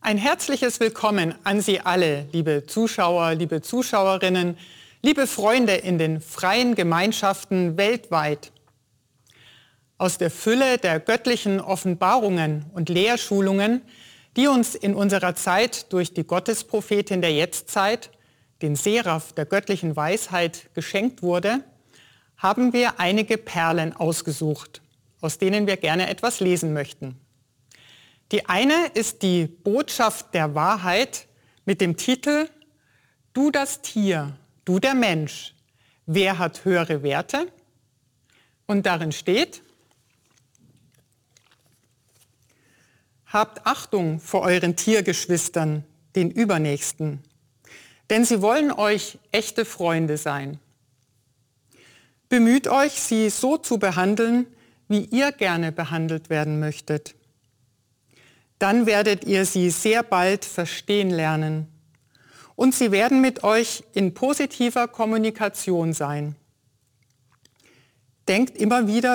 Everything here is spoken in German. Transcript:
Ein herzliches Willkommen an Sie alle, liebe Zuschauer, liebe Zuschauerinnen, liebe Freunde in den freien Gemeinschaften weltweit. Aus der Fülle der göttlichen Offenbarungen und Lehrschulungen, die uns in unserer Zeit durch die Gottesprophetin der Jetztzeit, den Seraph der göttlichen Weisheit, geschenkt wurde, haben wir einige Perlen ausgesucht, aus denen wir gerne etwas lesen möchten. Die eine ist die Botschaft der Wahrheit mit dem Titel Du das Tier, du der Mensch, wer hat höhere Werte? Und darin steht: Habt Achtung vor euren Tiergeschwistern, den Übernächsten, denn sie wollen euch echte Freunde sein. Bemüht euch, sie so zu behandeln, wie ihr gerne behandelt werden möchtet. Dann werdet ihr sie sehr bald verstehen lernen. Und sie werden mit euch in positiver Kommunikation sein. Denkt immer wieder